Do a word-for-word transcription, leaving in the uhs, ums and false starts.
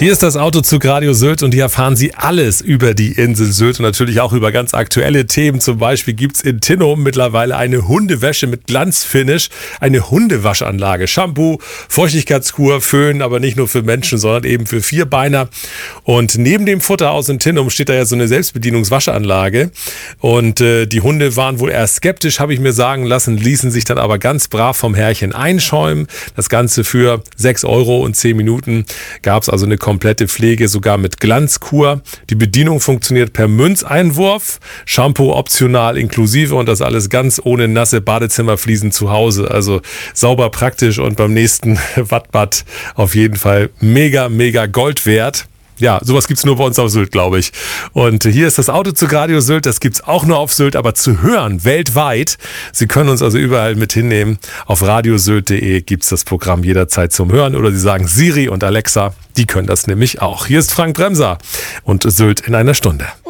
Hier ist das Autozug Radio Sylt und hier erfahren Sie alles über die Insel Sylt und natürlich auch über ganz aktuelle Themen. Zum Beispiel gibt es in Tinnum mittlerweile eine Hundewäsche mit Glanzfinish, eine Hundewaschanlage, Shampoo, Feuchtigkeitskur, Föhn, aber nicht nur für Menschen, sondern eben für Vierbeiner. Und neben dem Futterhaus in Tinnum steht da ja so eine Selbstbedienungswaschanlage und äh, die Hunde waren wohl eher skeptisch, habe ich mir sagen lassen, ließen sich dann aber ganz brav vom Herrchen einschäumen. Das Ganze für sechs Euro und zehn Minuten gab es also eine komplette Pflege, sogar mit Glanzkur. Die Bedienung funktioniert per Münzeinwurf, Shampoo optional inklusive und das alles ganz ohne nasse Badezimmerfliesen zu Hause. Also sauber, praktisch und beim nächsten Wattbad auf jeden Fall mega, mega Gold wert. Ja, sowas gibt's nur bei uns auf Sylt, glaube ich. Und hier ist das Autozug Radio Sylt, das gibt's auch nur auf Sylt, aber zu hören weltweit. Sie können uns also überall mit hinnehmen. Auf radiosylt punkt de gibt's das Programm jederzeit zum Hören oder Sie sagen Siri und Alexa, die können das nämlich auch. Hier ist Frank Bremser und Sylt in einer Stunde.